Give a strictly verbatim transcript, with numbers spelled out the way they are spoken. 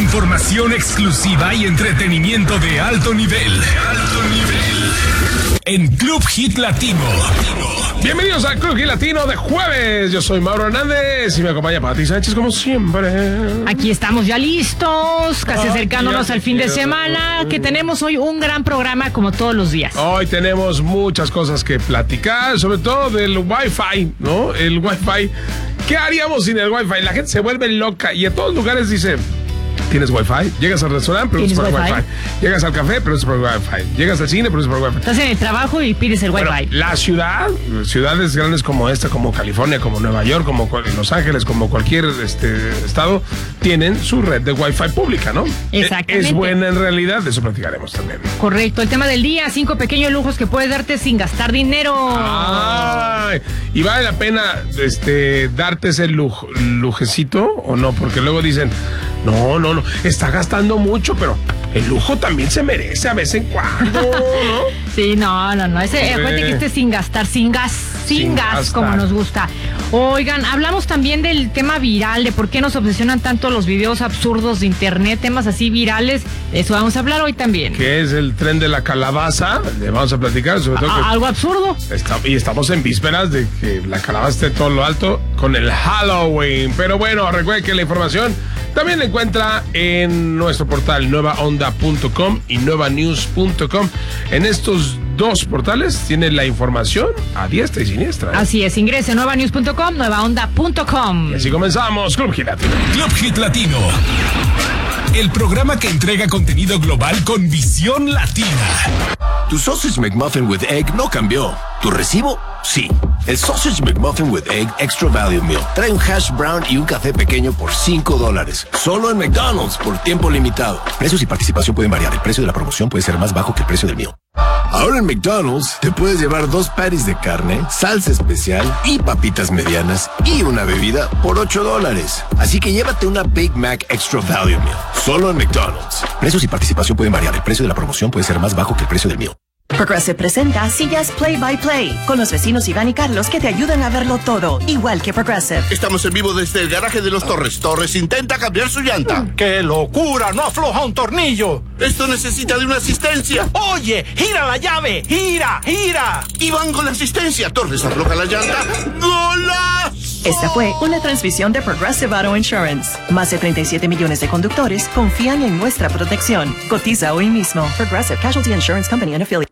Información exclusiva y entretenimiento de alto nivel. Alto nivel. En Club Hit Latino. Bienvenidos al Club Hit Latino de jueves. Yo soy Mauro Hernández y me acompaña Pati Sánchez como siempre. Aquí estamos ya listos, casi Ay, acercándonos ya al fin de quiero. semana, que tenemos hoy un gran programa como todos los días. Hoy tenemos muchas cosas que platicar, sobre todo del Wi-Fi, ¿no? El Wi-Fi. ¿Qué haríamos sin el Wi-Fi? La gente se vuelve loca y en todos lugares dice... ¿Tienes Wi-Fi? Llegas al restaurante, pero es por ¿Tienes Wi-Fi? Wi-Fi? Llegas al café, pero es por Wi-Fi. Llegas al cine, pero es por Wi-Fi. Estás en el trabajo y pides el Bueno, Wi-Fi. la ciudad, ciudades grandes como esta, como California, como Nueva York, como Los Ángeles, como cualquier este, estado, tienen su red de Wi-Fi pública, ¿no? Exactamente. Es buena en realidad, de eso platicaremos también. Correcto. El tema del día, cinco pequeños lujos que puedes darte sin gastar dinero. Ay, y vale la pena este, darte ese lujo, lujecito o no, porque luego dicen, no, no, no, está gastando mucho, pero el lujo también se merece a vez en cuando, ¿no? Sí, no, no, no. Ese, acuérdate que este sin gastar, sin gas, sin, Sin gas, gastar. como nos gusta. Oigan, hablamos también del tema viral, de por qué nos obsesionan tanto los videos absurdos de internet, temas así virales. De eso vamos a hablar hoy también. Que es el tren de la calabaza, le vamos a platicar, sobre todo que A- algo absurdo. está- y estamos en vísperas de que la calabaza esté todo lo alto con el Halloween. Pero bueno, recuerden que la información también la encuentra en nuestro portal nueva onda punto com y nueva news punto com. En estos dos portales tienen la información a diestra y siniestra, ¿eh? Así es, ingrese nueva news punto com, nueva onda punto com. Y así comenzamos, Club Hit Latino. Club Hit Latino. El programa que entrega contenido global con visión latina. Tu Sausage McMuffin with Egg no cambió. ¿Tu recibo? Sí. El Sausage McMuffin with Egg Extra Value Meal trae un hash brown y un café pequeño por cinco dólares. Solo en McDonald's por tiempo limitado. Precios y participación pueden variar. El precio de la promoción puede ser más bajo que el precio del meal. Ahora en McDonald's te puedes llevar dos patties de carne, salsa especial y papitas medianas y una bebida por ocho dólares. Así que llévate una Big Mac Extra Value Meal. Solo en McDonald's. Precios y participación pueden variar. El precio de la promoción puede ser más bajo que el precio del meal. Progressive presenta Sillas Play by Play con los vecinos Iván y Carlos que te ayudan a verlo todo, igual que Progressive. Estamos en vivo desde el garaje de los Torres. Torres intenta cambiar su llanta. ¡Qué locura! ¡No afloja un tornillo! Esto necesita de una asistencia. ¡Oye! ¡Gira la llave! ¡Gira! ¡Gira! Y van con la asistencia. Torres afloja la llanta. ¡Golazo! Esta fue una transmisión de Progressive Auto Insurance. Más de treinta y siete millones de conductores confían en nuestra protección. Cotiza hoy mismo. Progressive Casualty Insurance Company and Affiliates.